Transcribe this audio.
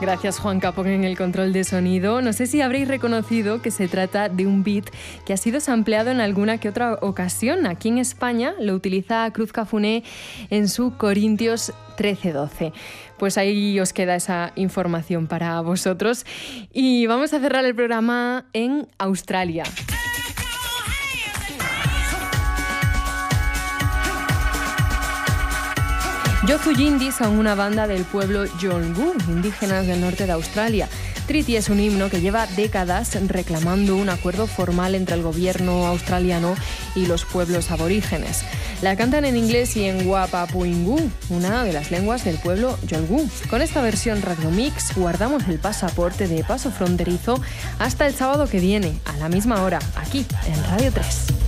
Gracias, Juan Capón, en el control de sonido. No sé si habréis reconocido que se trata de un beat que ha sido sampleado en alguna que otra ocasión. Aquí en España lo utiliza Cruz Cafuné en su Corintios 13:12. Pues ahí os queda esa información para vosotros. Y vamos a cerrar el programa en Australia. Yothu Yindi son una banda del pueblo Yolngu, indígenas del norte de Australia. Triti es un himno que lleva décadas reclamando un acuerdo formal entre el gobierno australiano y los pueblos aborígenes. La cantan en inglés y en Wapapuingú, una de las lenguas del pueblo Yolngu. Con esta versión Radio Mix guardamos el pasaporte de paso fronterizo hasta el sábado que viene, a la misma hora, aquí en Radio 3.